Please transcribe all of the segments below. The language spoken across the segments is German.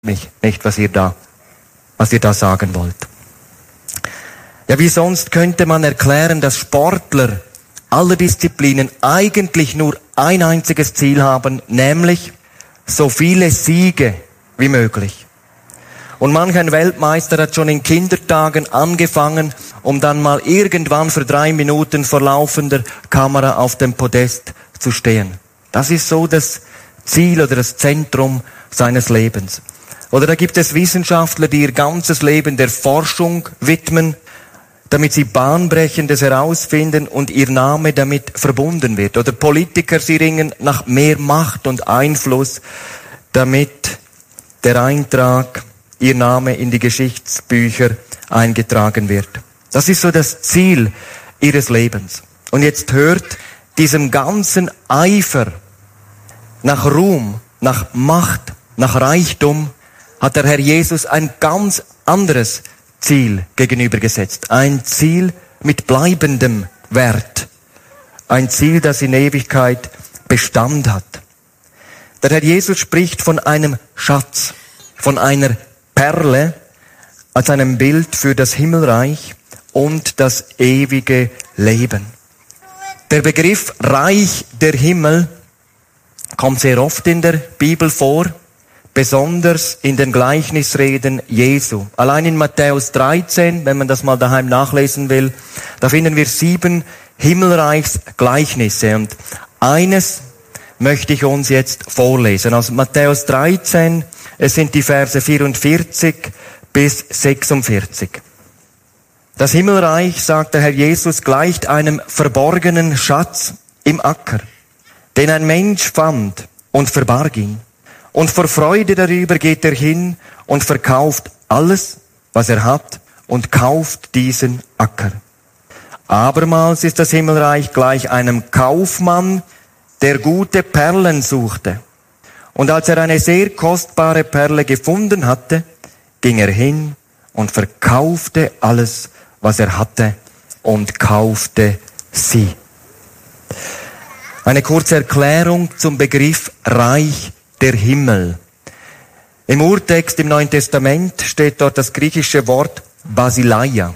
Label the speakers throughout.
Speaker 1: mich nicht, was ihr da sagen wollt. Ja, wie sonst könnte man erklären, dass Sportler aller Disziplinen eigentlich nur ein einziges Ziel haben, nämlich so viele Siege wie möglich. Und manch ein Weltmeister hat schon in Kindertagen angefangen, um dann mal irgendwann für 3 Minuten vor laufender Kamera auf dem Podest zu stehen. Das ist so das Ziel oder das Zentrum seines Lebens. Oder da gibt es Wissenschaftler, die ihr ganzes Leben der Forschung widmen, damit sie Bahnbrechendes herausfinden und ihr Name damit verbunden wird. Oder Politiker, sie ringen nach mehr Macht und Einfluss, damit der Eintrag, ihr Name in die Geschichtsbücher eingetragen wird. Das ist so das Ziel ihres Lebens. Und jetzt hört, diesem ganzen Eifer nach Ruhm, nach Macht, nach Reichtum, hat der Herr Jesus ein ganz anderes Ziel gegenübergesetzt. Ein Ziel mit bleibendem Wert. Ein Ziel, das in Ewigkeit Bestand hat. Der Herr Jesus spricht von einem Schatz, von einer Perle als einem Bild für das Himmelreich und das ewige Leben. Der Begriff Reich der Himmel kommt sehr oft in der Bibel vor, besonders in den Gleichnisreden Jesu. Allein in Matthäus 13, wenn man das mal daheim nachlesen will, da finden wir 7 Himmelreichsgleichnisse. Und eines möchte ich uns jetzt vorlesen. Aus Matthäus 13, es sind die Verse 44 bis 46. Das Himmelreich, sagt der Herr Jesus, gleicht einem verborgenen Schatz im Acker, den ein Mensch fand und verbarg ihn. Und vor Freude darüber geht er hin und verkauft alles, was er hat, und kauft diesen Acker. Abermals ist das Himmelreich gleich einem Kaufmann, der gute Perlen suchte. Und als er eine sehr kostbare Perle gefunden hatte, ging er hin und verkaufte alles, was er hatte, und kaufte sie. Eine kurze Erklärung zum Begriff Reich der Himmel. Im Urtext im Neuen Testament steht dort das griechische Wort Basileia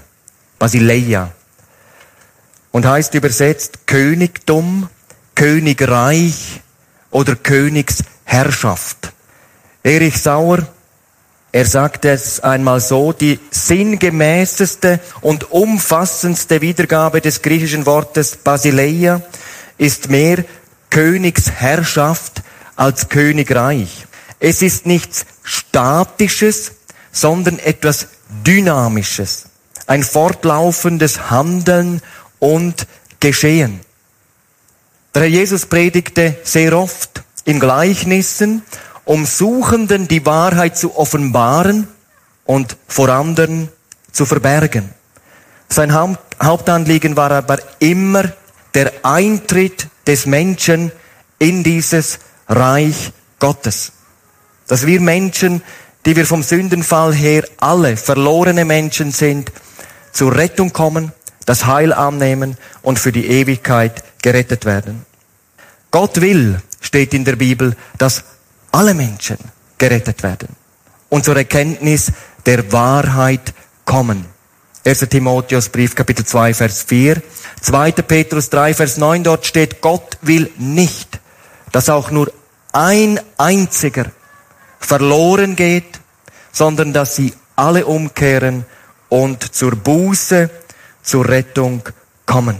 Speaker 1: und heißt übersetzt Königtum, Königreich oder Königsherrschaft. Erich Sauer, er sagt es einmal so, die sinngemäßeste und umfassendste Wiedergabe des griechischen Wortes Basileia ist mehr Königsherrschaft als Königreich. Es ist nichts Statisches, sondern etwas Dynamisches. Ein fortlaufendes Handeln und Geschehen. Der Herr Jesus predigte sehr oft in Gleichnissen, um Suchenden die Wahrheit zu offenbaren und vor anderen zu verbergen. Sein Hauptanliegen war aber immer der Eintritt des Menschen in dieses Reich Gottes. Dass wir Menschen, die wir vom Sündenfall her alle verlorene Menschen sind, zur Rettung kommen, das Heil annehmen und für die Ewigkeit gerettet werden. Gott will, steht in der Bibel, dass alle Menschen gerettet werden und zur Erkenntnis der Wahrheit kommen. 1. Timotheusbrief, Kapitel 2, Vers 4. 2. Petrus 3, Vers 9, dort steht, Gott will nicht, dass auch nur ein einziger verloren geht, sondern dass sie alle umkehren und zur Buße, zur Rettung kommen.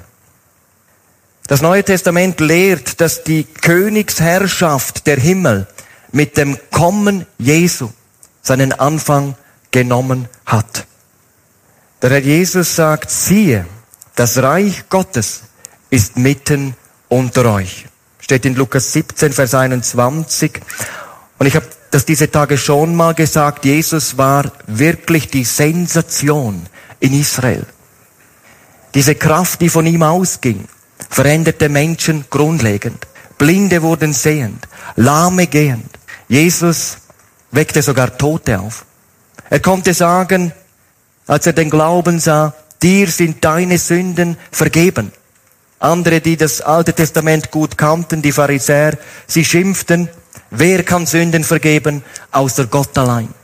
Speaker 1: Das Neue Testament lehrt, dass die Königsherrschaft der Himmel mit dem Kommen Jesu seinen Anfang genommen hat. Der Herr Jesus sagt, siehe, das Reich Gottes ist mitten unter euch. Steht in Lukas 17, Vers 21. Und ich habe das diese Tage schon mal gesagt, Jesus war wirklich die Sensation in Israel. Diese Kraft, die von ihm ausging, veränderte Menschen grundlegend. Blinde wurden sehend, Lahme gehend. Jesus weckte sogar Tote auf. Er konnte sagen, als er den Glauben sah, dir sind deine Sünden vergeben. Andere, die das Alte Testament gut kannten, die Pharisäer, sie schimpften, Wer kann Sünden vergeben, außer Gott allein?